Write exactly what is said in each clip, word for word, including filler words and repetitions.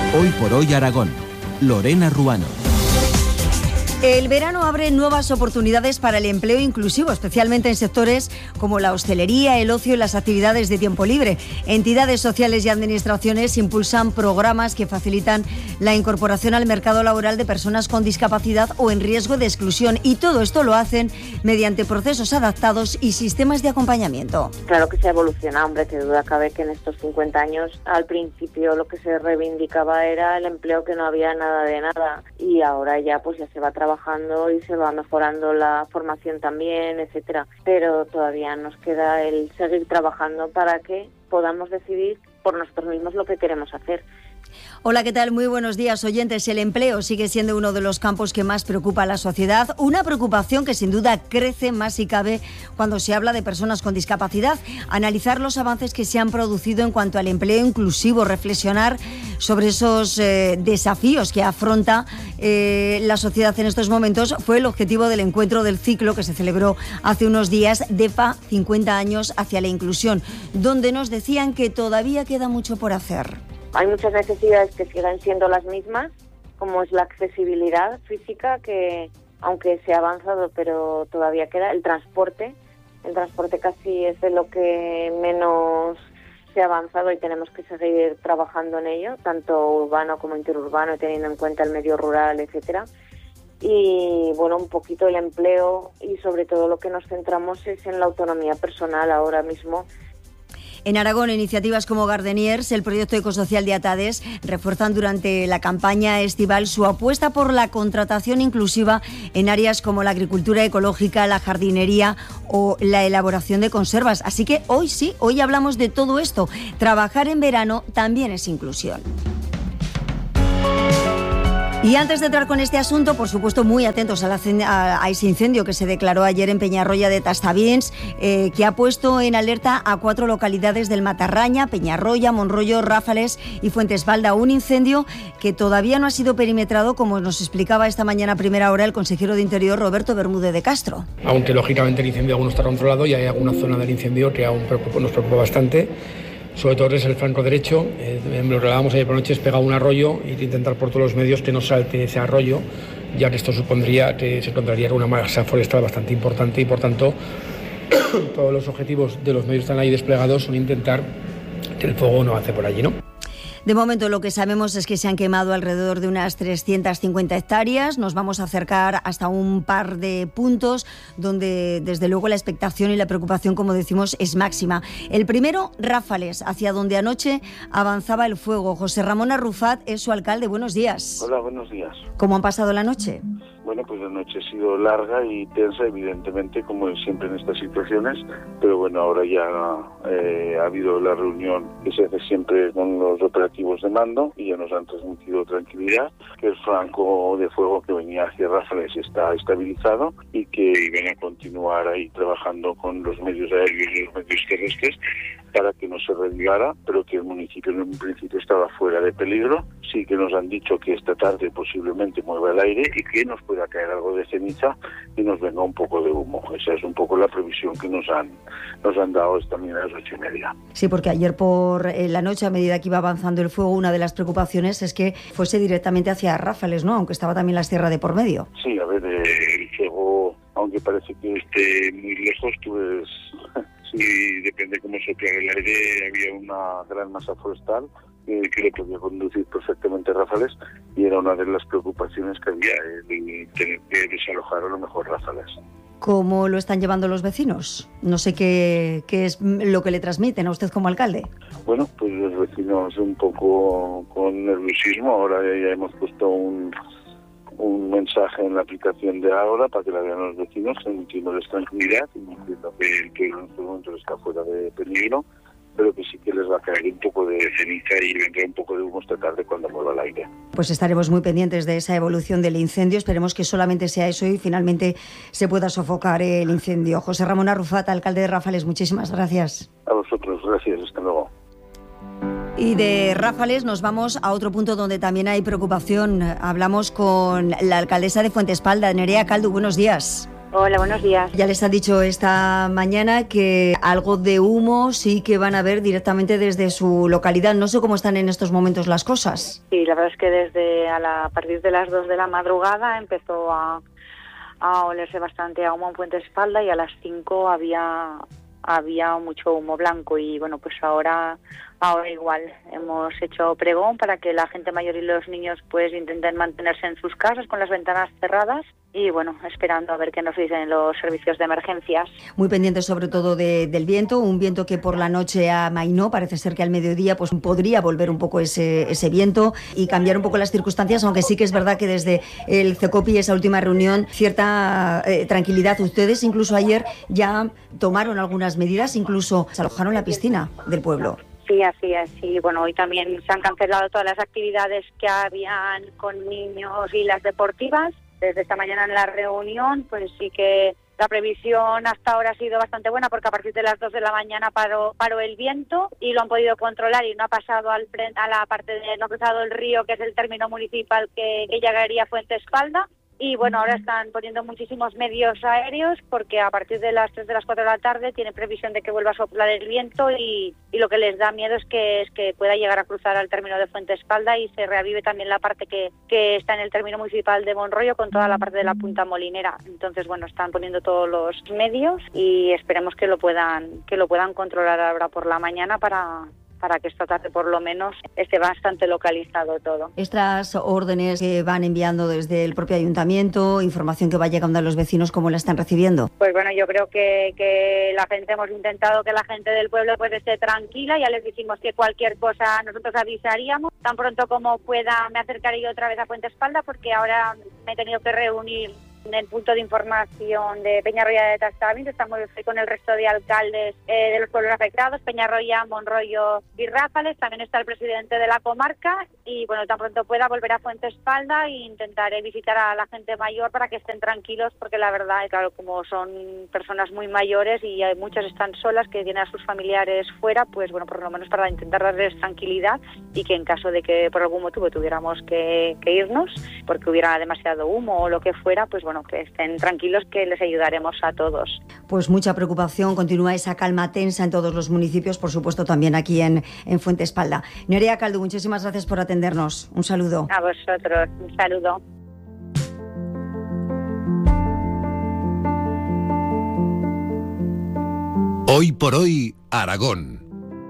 Hoy por hoy Aragón. Lorena Ruano. El verano abre nuevas oportunidades para el empleo inclusivo, especialmente en sectores como la hostelería, el ocio y las actividades de tiempo libre. Entidades sociales y administraciones impulsan programas que facilitan la incorporación al mercado laboral de personas con discapacidad o en riesgo de exclusión. Y todo esto lo hacen mediante procesos adaptados y sistemas de acompañamiento. Claro que se ha evolucionado, hombre, que duda cabe que en estos cincuenta años, al principio lo que se reivindicaba era el empleo, que no había nada de nada. Y ahora ya pues ya se va trabajando trabajando y se va mejorando la formación también, etcétera. Pero todavía nos queda el seguir trabajando para que podamos decidir por nosotros mismos lo que queremos hacer. Hola, ¿qué tal? Muy buenos días, oyentes. El empleo sigue siendo uno de los campos que más preocupa a la sociedad, una preocupación que sin duda crece más si cabe cuando se habla de personas con discapacidad. Analizar los avances que se han producido en cuanto al empleo inclusivo, reflexionar sobre esos eh, desafíos que afronta eh, la sociedad en estos momentos, fue el objetivo del encuentro del ciclo que se celebró hace unos días, DEPA cincuenta años hacia la inclusión, donde nos decían que todavía queda mucho por hacer. Hay muchas necesidades que siguen siendo las mismas, como es la accesibilidad física, que aunque se ha avanzado, pero todavía queda el transporte. El transporte casi es de lo que menos se ha avanzado y tenemos que seguir trabajando en ello, tanto urbano como interurbano, teniendo en cuenta el medio rural, etcétera. Y bueno, un poquito el empleo y sobre todo lo que nos centramos es en la autonomía personal ahora mismo. En Aragón, iniciativas como Gardeniers, el proyecto ecosocial de Atades, refuerzan durante la campaña estival su apuesta por la contratación inclusiva en áreas como la agricultura ecológica, la jardinería o la elaboración de conservas. Así que hoy sí, hoy hablamos de todo esto. Trabajar en verano también es inclusión. Y antes de entrar con este asunto, por supuesto, muy atentos a, la, a, a ese incendio que se declaró ayer en Peñarroya de Tastavins, eh, que ha puesto en alerta a cuatro localidades del Matarraña, Peñarroya, Monroyo, Ráfales y Fuentesvalda. Un incendio que todavía no ha sido perimetrado, como nos explicaba esta mañana a primera hora el consejero de Interior, Roberto Bermúdez de Castro. Aunque lógicamente el incendio aún no está controlado y hay alguna zona del incendio que aún preocupa, nos preocupa bastante. Sobre todo es el flanco derecho, eh, lo que hablábamos ayer por noche es pegar un arroyo e intentar por todos los medios que no salte ese arroyo, ya que esto supondría que se encontraría con una masa forestal bastante importante y por tanto todos los objetivos de los medios que están ahí desplegados son intentar que el fuego no avance por allí, ¿no? De momento lo que sabemos es que se han quemado alrededor de unas trescientas cincuenta hectáreas. Nos vamos a acercar hasta un par de puntos donde desde luego la expectación y la preocupación, como decimos, es máxima. El primero, Ráfales, hacia donde anoche avanzaba el fuego. José Ramón Arrufat es su alcalde. Buenos días. Hola, buenos días. ¿Cómo han pasado la noche? Bueno, pues la noche ha sido larga y tensa, evidentemente, como siempre en estas situaciones, pero bueno, ahora ya eh, ha habido la reunión que se hace siempre con los operativos de mando y ya nos han transmitido tranquilidad, que el flanco de fuego que venía hacia Ráfales está estabilizado y que iban a continuar ahí trabajando con los medios aéreos y los medios terrestres para que no se revivara, pero que el municipio en un principio estaba fuera de peligro. Sí que nos han dicho que esta tarde posiblemente mueva el aire y que nos pueda caer algo de ceniza y nos venga un poco de humo. Esa es un poco la previsión que nos han nos han dado esta mañana a las ocho y media. Sí, porque ayer por la noche, a medida que iba avanzando el fuego, una de las preocupaciones es que fuese directamente hacia Ráfales, ¿no? Aunque estaba también la sierra de por medio. Sí, a ver, eh, el fuego, aunque parece que esté muy lejos, pues sí, depende cómo sopla el aire, había una gran masa forestal eh, que le podía conducir perfectamente a Ráfales y era una de las preocupaciones que había, eh, de tener que desalojar a lo mejor Ráfales. ¿Cómo lo están llevando los vecinos? No sé qué, qué es lo que le transmiten a usted como alcalde. Bueno, pues los vecinos un poco con nerviosismo. Ahora ya hemos puesto un, un mensaje en la aplicación de ahora para que la vean los vecinos, transmitiéndoles tranquilidad y diciendo que el pueblo en este momento está fuera de peligro, pero que sí que les va a caer un poco de ceniza y vendrá un poco de humo esta tarde cuando mueva el aire. Pues estaremos muy pendientes de esa evolución del incendio. Esperemos que solamente sea eso y finalmente se pueda sofocar el incendio. José Ramón Arrufat, alcalde de Ráfales, muchísimas gracias. A vosotros, gracias. Hasta luego. Y de Ráfales nos vamos a otro punto donde también hay preocupación. Hablamos con la alcaldesa de Fuentesvalda, Nerea Caldu. Buenos días. Hola, buenos días. Ya les han dicho esta mañana que algo de humo sí que van a ver directamente desde su localidad. No sé cómo están en estos momentos las cosas. Sí, la verdad es que desde a, la, a partir de las dos de la madrugada empezó a, a olerse bastante a humo en Fuente Espalda y a las cinco había, había mucho humo blanco y bueno, pues ahora... Ahora igual, hemos hecho pregón para que la gente mayor y los niños pues intenten mantenerse en sus casas con las ventanas cerradas y bueno, esperando a ver qué nos dicen los servicios de emergencias. Muy pendientes sobre todo de, del viento, un viento que por la noche amainó, parece ser que al mediodía pues podría volver un poco ese, ese viento y cambiar un poco las circunstancias, aunque sí que es verdad que desde el CECOPI, esa última reunión, cierta eh, tranquilidad. Ustedes incluso ayer ya tomaron algunas medidas, incluso se alojaron la piscina del pueblo. Sí, así es. Y bueno, hoy también se han cancelado todas las actividades que habían con niños y las deportivas. Desde esta mañana en la reunión, pues sí que la previsión hasta ahora ha sido bastante buena porque a partir de las dos de la mañana paró, paró el viento y lo han podido controlar y no ha pasado al frente, a la parte de, no ha cruzado el río, que es el término municipal que, que llegaría a Fuente Espalda. Y bueno, ahora están poniendo muchísimos medios aéreos porque a partir de las tres de las cuatro de la tarde tiene previsión de que vuelva a soplar el viento y, y lo que les da miedo es que es que pueda llegar a cruzar al término de Fuente Espalda y se reavive también la parte que, que está en el término municipal de Monroyo con toda la parte de la Punta Molinera. Entonces, bueno, están poniendo todos los medios y esperemos que lo puedan que lo puedan controlar ahora por la mañana para... para que esta tarde por lo menos esté bastante localizado todo. Estas órdenes que van enviando desde el propio ayuntamiento, información que va llegando a los vecinos, ¿cómo la están recibiendo? Pues bueno, yo creo que, que la gente, hemos intentado que la gente del pueblo pues esté tranquila, ya les dijimos que cualquier cosa nosotros avisaríamos, tan pronto como pueda me acercaré yo otra vez a Fuente Espalda porque ahora me he tenido que reunir en el punto de información de Peñarroya de Tastavins. Estamos con el resto de alcaldes eh, de los pueblos afectados, Peñarroya, Monroyo y Ráfales. También está el presidente de la comarca y bueno, tan pronto pueda volver a Fuente Espalda e intentaré visitar a la gente mayor para que estén tranquilos porque la verdad, claro, como son personas muy mayores y hay muchas están solas que tienen a sus familiares fuera, pues bueno, por lo menos para intentar darles tranquilidad y que en caso de que por algún motivo tuviéramos que, que irnos porque hubiera demasiado humo o lo que fuera, pues bueno, que estén tranquilos que les ayudaremos a todos. Pues mucha preocupación, continúa esa calma tensa en todos los municipios, por supuesto también aquí en, en Fuente Espalda. Nerea Caldo, muchísimas gracias por atendernos. Un saludo. A vosotros, un saludo. Hoy por hoy, Aragón.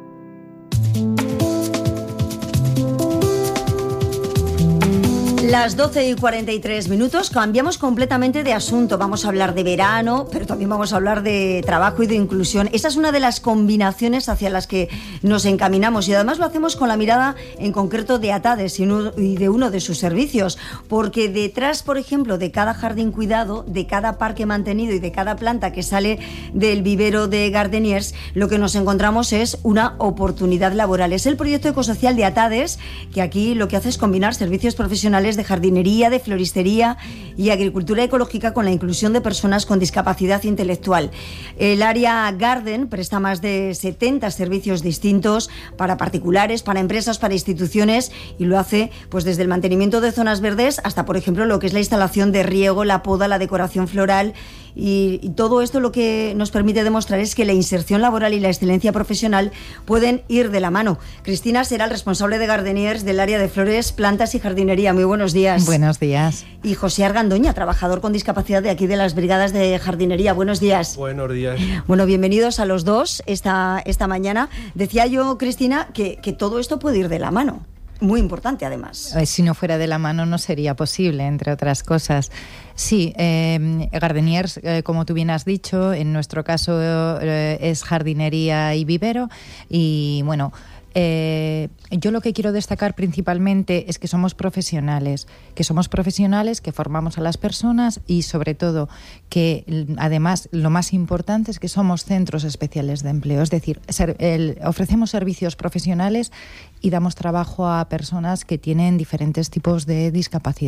Las doce y cuarenta y tres minutos, cambiamos completamente de asunto. Vamos a hablar de verano, pero también vamos a hablar de trabajo y de inclusión. Esa es una de las combinaciones hacia las que nos encaminamos y además lo hacemos con la mirada en concreto de Atades y, uno, y de uno de sus servicios, porque detrás, por ejemplo, de cada jardín cuidado, de cada parque mantenido y de cada planta que sale del vivero de Gardeniers, lo que nos encontramos es una oportunidad laboral. Es el proyecto ecosocial de Atades, que aquí lo que hace es combinar servicios profesionales de jardinería, de floristería y agricultura ecológica con la inclusión de personas con discapacidad intelectual. El área Garden presta más de setenta servicios distintos para particulares, para empresas, para instituciones y lo hace pues desde el mantenimiento de zonas verdes hasta, por ejemplo, lo que es la instalación de riego, la poda, la decoración floral y, y todo esto lo que nos permite demostrar es que la inserción laboral y la excelencia profesional pueden ir de la mano. Cristina será el responsable de Gardeniers del área de flores, plantas y jardinería. Muy buenos días. Buenos días. Y José Argandoña, trabajador con discapacidad de aquí de las brigadas de jardinería. Buenos días. Buenos días. Bueno, bienvenidos a los dos esta, esta mañana. Decía yo, Cristina, que, que todo esto puede ir de la mano. Muy importante, además. Si no fuera de la mano no sería posible, entre otras cosas. Sí, eh, Gardeniers, eh, como tú bien has dicho, en nuestro caso eh, es jardinería y vivero. Y bueno, eh, yo lo que quiero destacar principalmente es que somos profesionales, que somos profesionales, que formamos a las personas y sobre todo que además lo más importante es que somos centros especiales de empleo. Es decir, ser, el, ofrecemos servicios profesionales y damos trabajo a personas que tienen diferentes tipos de discapacidad.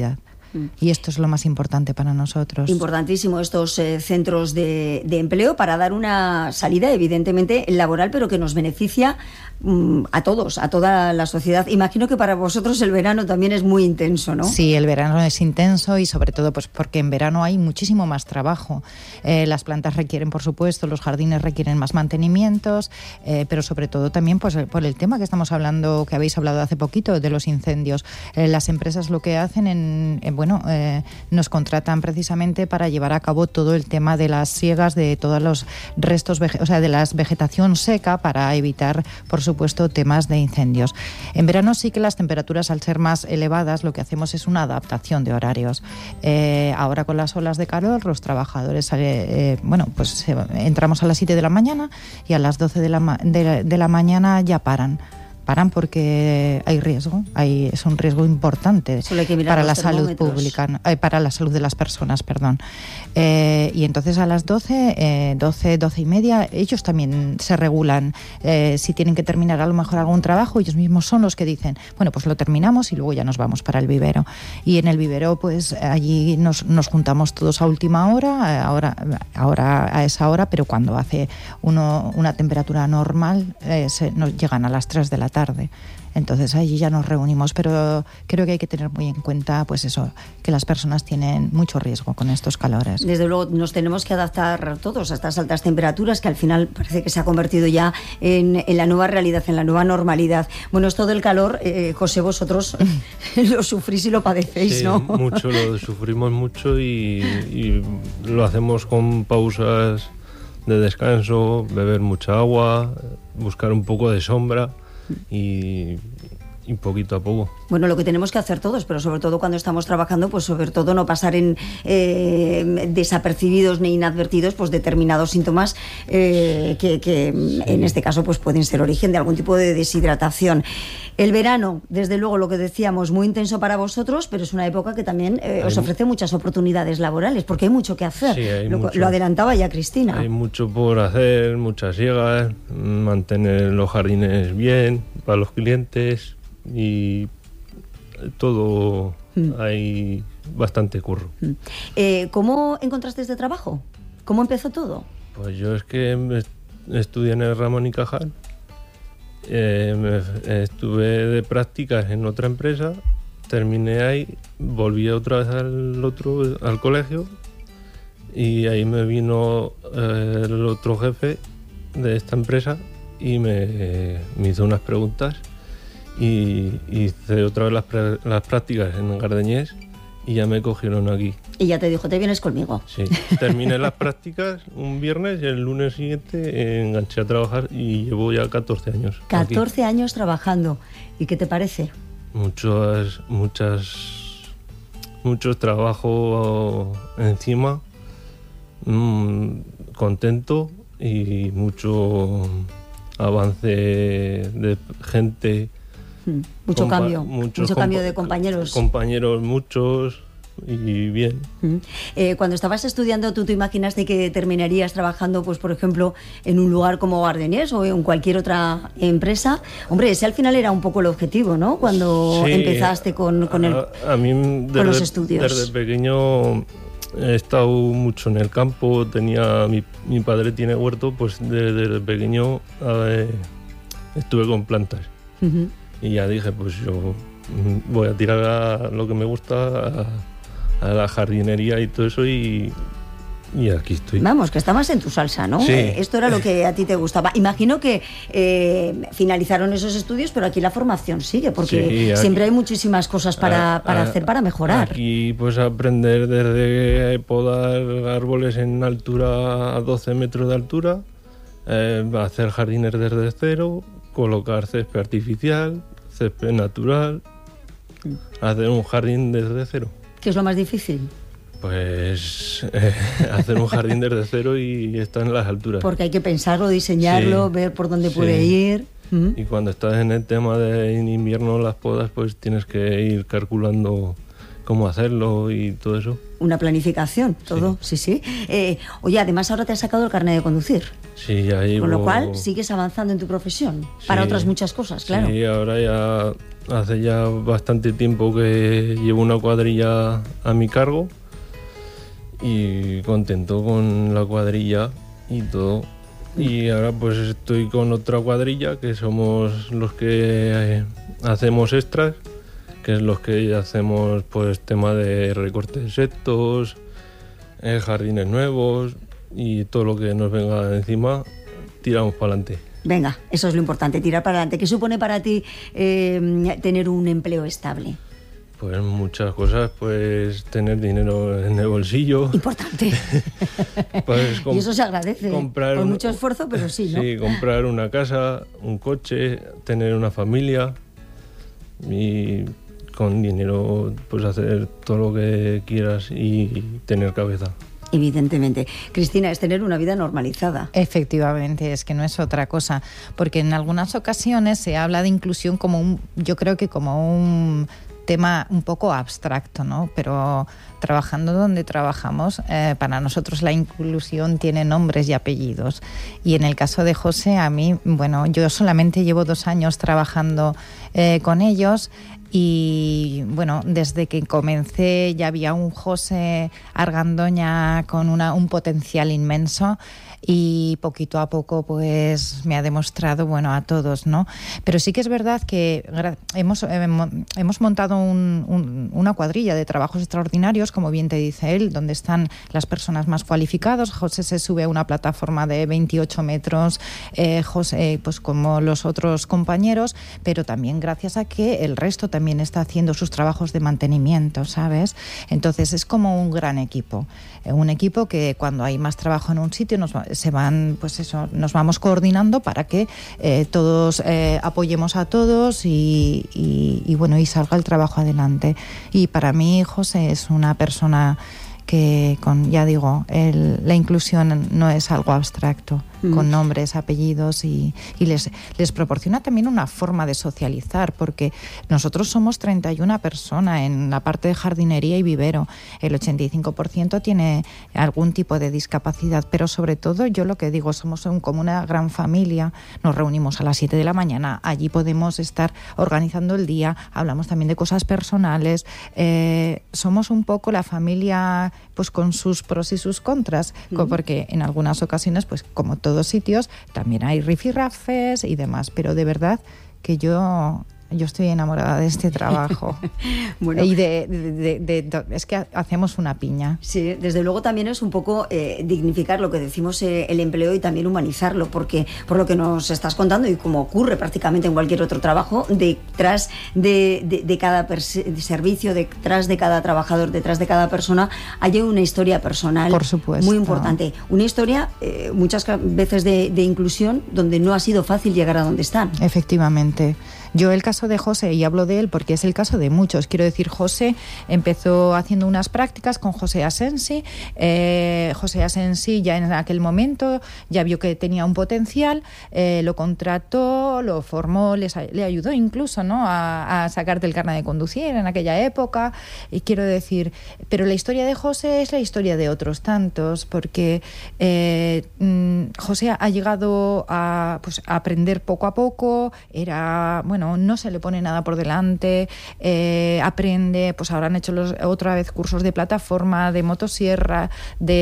Mm. Y esto es lo más importante para nosotros. Importantísimo estos eh, centros de, de empleo para dar una salida, evidentemente, laboral, pero que nos beneficia mm, a todos, a toda la sociedad. Imagino que para vosotros el verano también es muy intenso, ¿no? Sí, el verano es intenso y sobre todo pues porque en verano hay muchísimo más trabajo. Eh, las plantas requieren, por supuesto, los jardines requieren más mantenimientos, eh, pero sobre todo también pues, por el tema que estamos hablando, que habéis hablado hace poquito, de los incendios. Eh, las empresas lo que hacen, en, en, bueno, eh, nos contratan precisamente para llevar a cabo todo el tema de las siegas, de todos los restos, o sea, de la vegetación seca para evitar, por supuesto, temas de incendios. En verano sí que las temperaturas, al ser más elevadas, lo que hacemos es una adaptación de horarios. Eh, ahora con las olas de calor, los trabajadores, eh, eh, bueno, pues eh, entramos a las siete de la mañana y a las doce de la, ma- de, de la mañana ya paran. Paran porque hay riesgo, hay, es un riesgo importante para la salud pública, eh, para la salud de las personas, perdón. Eh, y entonces a las doce, eh, doce, doce y media, ellos también se regulan. Eh, si tienen que terminar a lo mejor algún trabajo, ellos mismos son los que dicen, bueno, pues lo terminamos y luego ya nos vamos para el vivero. Y en el vivero, pues allí nos, nos juntamos todos a última hora, ahora, ahora a esa hora, pero cuando hace uno, una temperatura normal, eh, se, nos llegan a las tres de la tarde. Entonces allí ya nos reunimos, pero creo que hay que tener muy en cuenta pues eso, que las personas tienen mucho riesgo con estos calores. Desde luego nos tenemos que adaptar todos a estas altas temperaturas que al final parece que se ha convertido ya en, en la nueva realidad, en la nueva normalidad. Bueno, esto del calor, eh, José, vosotros lo sufrís y lo padecéis, sí, ¿no? Mucho, lo sufrimos mucho y, y lo hacemos con pausas de descanso, beber mucha agua, buscar un poco de sombra. Y, y poquito a poco. Bueno, lo que tenemos que hacer todos, pero sobre todo cuando estamos trabajando, pues sobre todo no pasar en eh, desapercibidos ni inadvertidos pues determinados síntomas eh, que, que sí. en este caso pues pueden ser origen de algún tipo de deshidratación. El verano, desde luego, lo que decíamos, muy intenso para vosotros, pero es una época que también eh, os ofrece muchas oportunidades laborales, porque hay mucho que hacer. Sí, lo, mucho, lo adelantaba ya Cristina. Hay mucho por hacer, muchas siegas, mantener los jardines bien para los clientes y todo, mm. hay bastante curro. Mm. Eh, ¿Cómo encontraste este trabajo? ¿Cómo empezó todo? Pues yo es que estudié en el Ramón y Cajal. Eh, me, estuve de prácticas en otra empresa, terminé ahí, volví otra vez al otro al colegio y ahí me vino eh, el otro jefe de esta empresa y me, me hizo unas preguntas y hice otra vez las, pre, las prácticas en Gardeñés y ya me cogieron aquí. Y ya te dijo, te vienes conmigo. Sí, terminé las prácticas un viernes y el lunes siguiente enganché a trabajar y llevo ya catorce años. catorce aquí. años trabajando. ¿Y qué te parece? Muchas, muchas, mucho trabajo encima, mmm, contento y mucho avance de gente. Mm, mucho compa- cambio, mucho compa- cambio de compañeros. Compañeros muchos y bien. Mm. Eh, cuando estabas estudiando, ¿tú te imaginaste que terminarías trabajando, pues por ejemplo, en un lugar como Gardeñés o en cualquier otra empresa? Hombre, ese al final era un poco el objetivo, ¿no? Cuando sí, empezaste con, con, el, a, a mí desde, con los estudios. Desde pequeño he estado mucho en el campo, tenía mi, mi padre tiene huerto, pues desde, desde pequeño ver, estuve con plantas. Uh-huh. Y ya dije, pues yo voy a tirar a lo que me gusta, a, a la jardinería y todo eso y, y aquí estoy. Vamos, que estabas en tu salsa, ¿no? Sí. Eh, esto era lo que a ti te gustaba. Imagino que eh, finalizaron esos estudios, pero aquí la formación sigue, porque sí, aquí, siempre hay muchísimas cosas para, a, para a, hacer, para mejorar. Aquí pues aprender desde podar árboles en altura a doce metros de altura, eh, hacer jardines desde cero, colocar césped artificial, césped natural, hacer un jardín desde cero. ¿Qué es lo más difícil? Pues eh, hacer un jardín desde cero y estar en las alturas. Porque hay que pensarlo, diseñarlo, sí, ver por dónde sí. puede ir. ¿Mm? Y cuando estás en el tema de en invierno las podas, pues tienes que ir calculando cómo hacerlo y todo eso. Una planificación, todo, sí, sí. sí. Eh, oye, además ahora te has sacado el carnet de conducir. Sí, ya llevo... Con lo cual sigues avanzando en tu profesión, sí, para otras muchas cosas, claro. Sí, ahora ya hace ya bastante tiempo que llevo una cuadrilla a mi cargo y contento con la cuadrilla y todo. Y ahora pues estoy con otra cuadrilla que somos los que eh, hacemos extras, que es los que hacemos pues tema de recorte de setos, eh, jardines nuevos y todo lo que nos venga encima, tiramos para adelante. Venga, eso es lo importante, tirar para adelante. ¿Qué supone para ti eh, tener un empleo estable? Pues muchas cosas, pues tener dinero en el bolsillo. Importante. Pues y eso se agradece, comprar con un, mucho esfuerzo, pero sí, ¿no? Sí, comprar una casa, un coche, tener una familia y con dinero pues hacer todo lo que quieras y tener cabeza. Evidentemente. Cristina, es tener una vida normalizada. Efectivamente, es que no es otra cosa, porque en algunas ocasiones se habla de inclusión como un, yo creo que como un tema un poco abstracto, ¿no? Pero trabajando donde trabajamos, eh, para nosotros la inclusión tiene nombres y apellidos. Y en el caso de José, a mí, bueno, yo solamente llevo dos años trabajando eh, con ellos. Y bueno, desde que comencé ya había un José Argandoña con una, un potencial inmenso y poquito a poco pues me ha demostrado, bueno, a todos, ¿no? Pero sí que es verdad que hemos, hemos montado un, un, una cuadrilla de trabajos extraordinarios, como bien te dice él, donde están las personas más cualificadas. José se sube a una plataforma de veintiocho metros, eh, José, pues como los otros compañeros, pero también gracias a que el resto también está haciendo sus trabajos de mantenimiento, ¿sabes? Entonces es como un gran equipo, un equipo que cuando hay más trabajo en un sitio nos se van, pues eso, nos vamos coordinando para que eh, todos eh, apoyemos a todos y, y, y bueno, y salga el trabajo adelante. Y para mí José es una persona que, con, ya digo, el, la inclusión no es algo abstracto, mm. con nombres, apellidos y, y les, les proporciona también una forma de socializar, porque nosotros somos treinta y una personas en la parte de jardinería y vivero. El ochenta y cinco por ciento tiene algún tipo de discapacidad, pero sobre todo yo lo que digo, somos un, como una gran familia, nos reunimos a las siete de la mañana, allí podemos estar organizando el día, hablamos también de cosas personales, eh, somos un poco la familia pues con sus pros y sus contras, uh-huh. porque en algunas ocasiones, pues como todos sitios, también hay rifirrafes y demás, pero de verdad que yo... Yo estoy enamorada de este trabajo. Bueno, y de, de, de, de, de, es que hacemos una piña. Sí, desde luego también es un poco eh, dignificar lo que decimos eh, el empleo y también humanizarlo, porque por lo que nos estás contando y como ocurre prácticamente en cualquier otro trabajo, detrás de, de, de cada perse- de servicio, detrás de cada trabajador, detrás de cada persona, hay una historia personal. Por supuesto. Muy importante. Una historia eh, muchas veces de, de inclusión donde no ha sido fácil llegar a donde están. Efectivamente. Yo el caso de José, y hablo de él porque es el caso de muchos, quiero decir, José empezó haciendo unas prácticas con José Asensi, eh, José Asensi ya en aquel momento ya vio que tenía un potencial, eh, lo contrató, lo formó, les, le ayudó incluso, ¿no?, a, a sacar del carnet de conducir en aquella época, y quiero decir, pero la historia de José es la historia de otros tantos, porque eh, José ha llegado a, pues, a aprender poco a poco, era, bueno, no se le pone nada por delante, eh, aprende, pues ahora han hecho los, otra vez cursos de plataforma, de motosierra,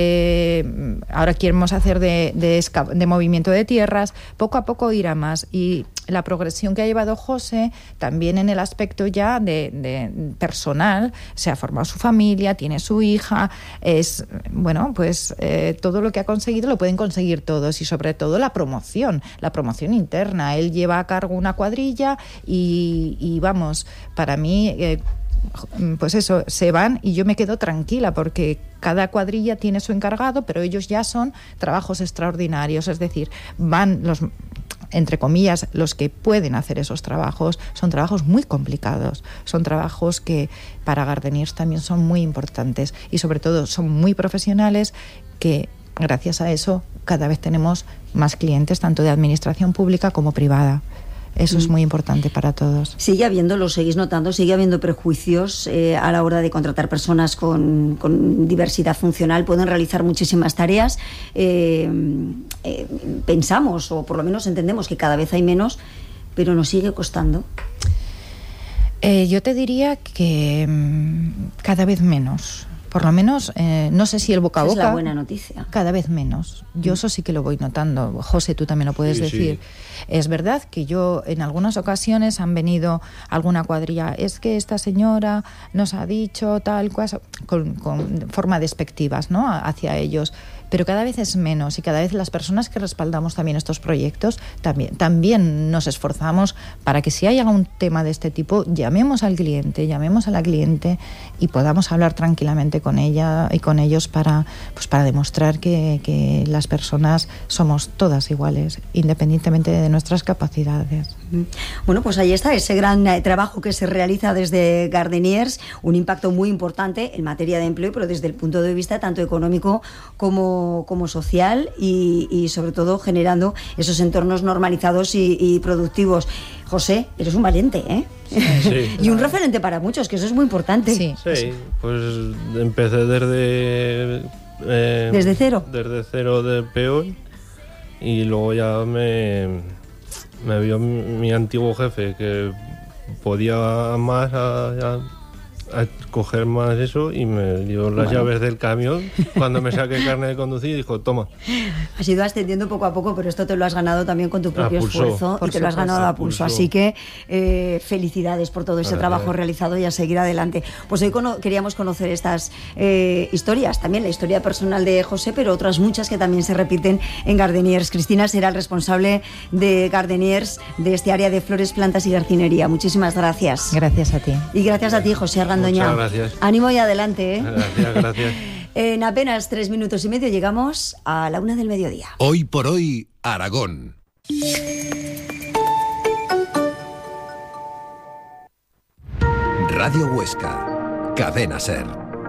de ahora queremos hacer de, de, de movimiento de tierras, poco a poco irá más. Y la progresión que ha llevado José, también en el aspecto ya de, de personal, se ha formado su familia, tiene su hija, es, bueno, pues eh, todo lo que ha conseguido lo pueden conseguir todos, y sobre todo la promoción, la promoción interna. Él lleva a cargo una cuadrilla y, y vamos, para mí... Eh, pues eso, se van y yo me quedo tranquila porque cada cuadrilla tiene su encargado, pero ellos ya son trabajos extraordinarios, es decir, van los, entre comillas, los que pueden hacer esos trabajos, son trabajos muy complicados, son trabajos que para Gardeniers también son muy importantes y sobre todo son muy profesionales, que gracias a eso cada vez tenemos más clientes tanto de administración pública como privada. Eso es muy importante para todos. Sigue habiendo, lo seguís notando, sigue habiendo prejuicios eh, a la hora de contratar personas con, con diversidad funcional. Pueden realizar muchísimas tareas. Eh, eh, pensamos, o por lo menos entendemos, que cada vez hay menos, pero nos sigue costando. Eh, yo te diría que mmm, cada vez menos. Por lo menos, eh, no sé si el boca a boca... Esa es la buena noticia. Cada vez menos. Yo eso sí que lo voy notando. José, tú también lo puedes sí, decir. Sí. Es verdad que yo, en algunas ocasiones, han venido alguna cuadrilla, es que esta señora nos ha dicho tal cosa, con, con forma despectivas, ¿no?, hacia ellos. Pero cada vez es menos y cada vez las personas que respaldamos también estos proyectos también, también nos esforzamos para que si hay algún tema de este tipo, llamemos al cliente, llamemos a la cliente y podamos hablar tranquilamente con ella y con ellos para, pues para demostrar que, que las personas somos todas iguales, independientemente de nuestras capacidades. Bueno, pues ahí está ese gran trabajo que se realiza desde Gardeniers, un impacto muy importante en materia de empleo, pero desde el punto de vista tanto económico como como social y, y sobre todo generando esos entornos normalizados y, y productivos. José, eres un valiente, ¿eh? Sí. Y un referente para muchos, que eso es muy importante. Sí, sí, pues empecé desde... Eh, ¿Desde cero? Desde cero de peor y luego ya me, me vio mi, mi antiguo jefe que podía más a, a, a coger más eso y me dio las bueno. llaves del camión cuando me saqué carne de conducir y dijo, toma. Has ido ascendiendo poco a poco, pero esto te lo has ganado también con tu propio esfuerzo y te lo has ganado a pulso. Así que eh, felicidades por todo ese Gracias. trabajo realizado y a seguir adelante. Pues hoy cono- queríamos conocer estas eh, historias, también la historia personal de José, pero otras muchas que también se repiten en Gardeniers. Cristina será el responsable de Gardeniers, de este área de flores, plantas y jardinería. Muchísimas gracias. Gracias a ti. Y gracias a ti, José Argandoña. Muchas gracias. Ánimo y adelante, ¿eh? Gracias, gracias. En apenas tres minutos y medio llegamos a la una del mediodía. Hoy por hoy, Aragón. Radio Huesca, Cadena SER.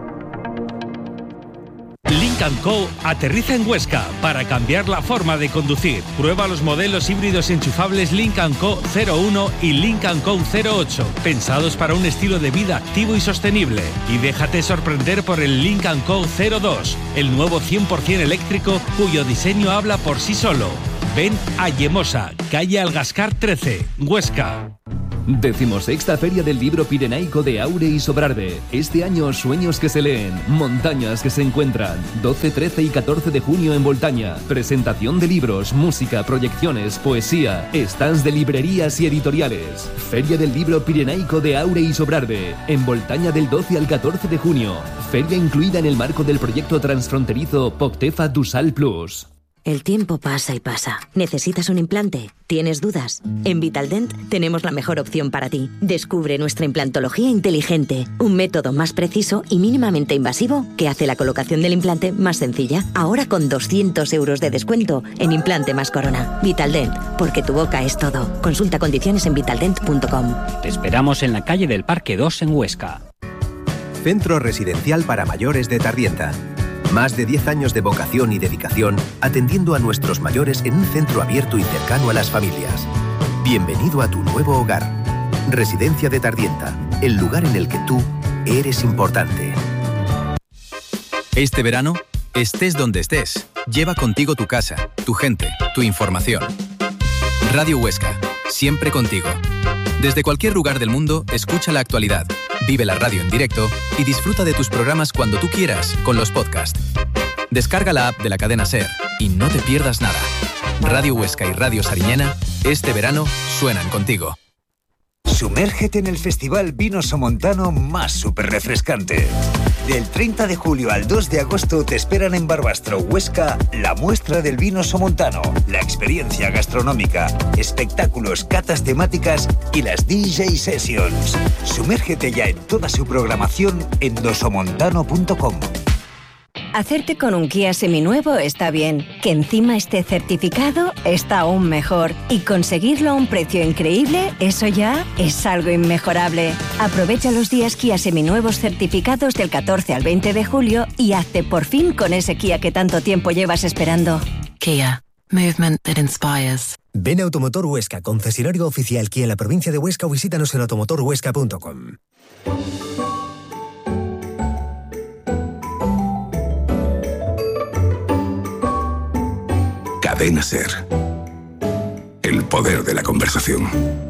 Lynk and Co aterriza en Huesca para cambiar la forma de conducir. Prueba los modelos híbridos enchufables Lynk and Co cero uno y Lynk and Co cero ocho, pensados para un estilo de vida activo y sostenible. Y déjate sorprender por el Lynk and Co cero dos, el nuevo cien por ciento eléctrico cuyo diseño habla por sí solo. Ven a Yemosa, calle Algascar trece, Huesca. Decimosexta Feria del Libro Pirenaico de Aure y Sobrarbe. Este año sueños que se leen, montañas que se encuentran. doce, trece y catorce de junio en Voltaña. Presentación de libros, música, proyecciones, poesía, stands de librerías y editoriales. Feria del Libro Pirenaico de Aure y Sobrarbe. En Voltaña del doce al catorce de junio. Feria incluida en el marco del proyecto transfronterizo Poctefa Dusal Plus. El tiempo pasa y pasa. ¿Necesitas un implante? ¿Tienes dudas? En Vitaldent tenemos la mejor opción para ti. Descubre nuestra implantología inteligente, un método más preciso y mínimamente invasivo que hace la colocación del implante más sencilla. Ahora con doscientos euros de descuento en implante más corona. Vitaldent, porque tu boca es todo. Consulta condiciones en vitaldent punto com. Te esperamos en la calle del Parque dos en Huesca. Centro Residencial para Mayores de Tardienta. Más de diez años de vocación y dedicación atendiendo a nuestros mayores en un centro abierto y cercano a las familias. Bienvenido a tu nuevo hogar. Residencia de Tardienta, el lugar en el que tú eres importante. Este verano, estés donde estés, lleva contigo tu casa, tu gente, tu información. Radio Huesca, siempre contigo. Desde cualquier lugar del mundo, escucha la actualidad, vive la radio en directo y disfruta de tus programas cuando tú quieras con los podcasts. Descarga la app de la cadena SER y no te pierdas nada. Radio Huesca y Radio Sariñena, este verano suenan contigo. Sumérgete en el festival Vino Somontano más súper refrescante. Del treinta de julio al dos de agosto te esperan en Barbastro, Huesca, la muestra del vino somontano, la experiencia gastronómica, espectáculos, catas temáticas y las D J Sessions. Sumérgete ya en toda su programación en dosomontano punto com. Hacerte con un Kia seminuevo está bien, que encima esté certificado está aún mejor, y conseguirlo a un precio increíble, eso ya es algo inmejorable. Aprovecha los días Kia seminuevos certificados del catorce al veinte de julio y hazte por fin con ese Kia que tanto tiempo llevas esperando. Kia, movement that inspires. Ven a Automotor Huesca, concesionario oficial Kia en la provincia de Huesca, o visítanos en automotor huesca punto com. Cadena SER. El poder de la conversación.